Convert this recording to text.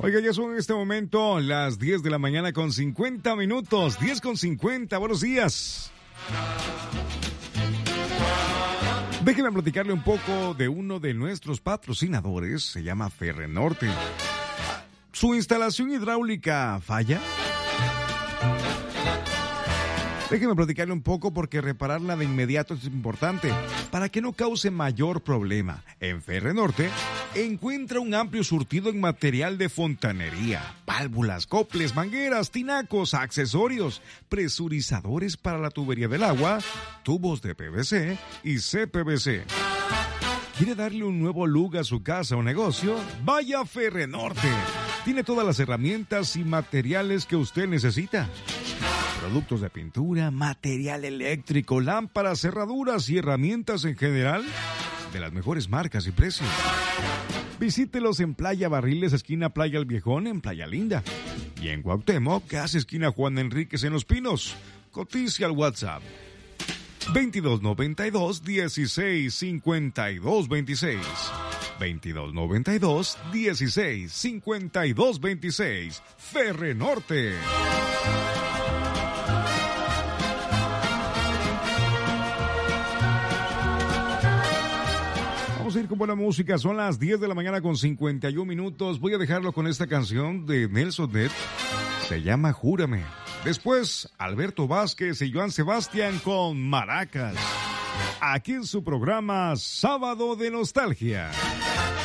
Oiga, ya son en este momento las 10 de la mañana con 50 minutos. 10 con 50, buenos días. Déjeme platicarle un poco de uno de nuestros patrocinadores. Se llama Ferrenorte. ¿Su instalación hidráulica falla? Déjeme platicarle un poco porque repararla de inmediato es importante para que no cause mayor problema. En Ferrenorte encuentra un amplio surtido en material de fontanería, válvulas, coples, mangueras, tinacos, accesorios, presurizadores para la tubería del agua, tubos de PVC y CPVC. ¿Quiere darle un nuevo look a su casa o negocio? Vaya a Ferrenorte. Tiene todas las herramientas y materiales que usted necesita. Productos de pintura, material eléctrico, lámparas, cerraduras y herramientas en general de las mejores marcas y precios. Visítelos en Playa Barriles, esquina Playa El Viejón, en Playa Linda. Y en Cuauhtémoc, casi esquina Juan Enríquez en Los Pinos. Coticia al WhatsApp 2292-165226. 2292-165226. Ferrenorte. Vamos a ir con buena música, son las 10 de la mañana con 51 minutos. Voy a dejarlo con esta canción de Nelson Ned, se llama Júrame. Después, Alberto Vázquez y Joan Sebastián con Maracas. Aquí en su programa Sábado de Nostalgia.